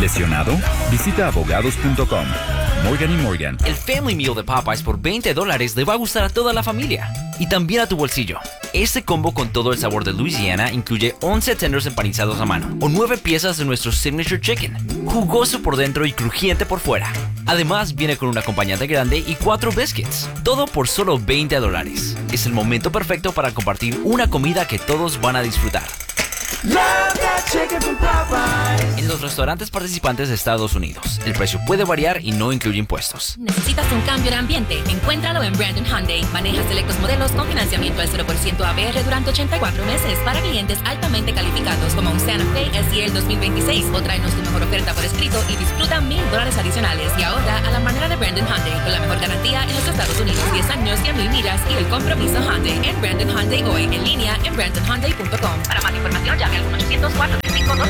¿Lesionado? Visita abogados.com. Morgan & Morgan. El Family Meal de Popeyes por $20 le va a gustar a toda la familia. Y también a tu bolsillo. Este combo con todo el sabor de Louisiana incluye 11 tenders empanizados a mano o 9 piezas de nuestro Signature Chicken, jugoso por dentro y crujiente por fuera. Además, viene con un acompañante grande y 4 biscuits. Todo por solo $20. Es el momento perfecto para compartir una comida que todos van a disfrutar. En los restaurantes participantes de Estados Unidos, el precio puede variar y no incluye impuestos. ¿Necesitas un cambio de ambiente? Encuéntralo en Brandon Hyundai. Maneja selectos modelos con financiamiento al 0% APR durante 84 meses para clientes altamente calificados como un Santa Fe SEL 2026. O tráenos tu mejor oferta por escrito y disfruta $1,000 adicionales. Y ahora a la manera de Brandon Hyundai, con la mejor garantía en los Estados Unidos, 10 años, 100,000 millas y el compromiso Hyundai. En Brandon Hyundai hoy, en línea en brandonhyundai.com. Para más información llame al 1-800-435-2